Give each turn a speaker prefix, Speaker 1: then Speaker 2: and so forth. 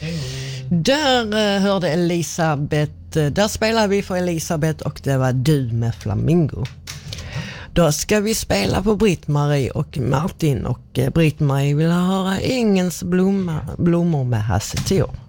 Speaker 1: Där hörde Elisabeth, där spelar vi för Elisabeth och det var Du med Flamingo. Då ska vi spela på Britt-Marie och Martin och Britt-Marie vill höra Ängens blommor med Hasse Thor.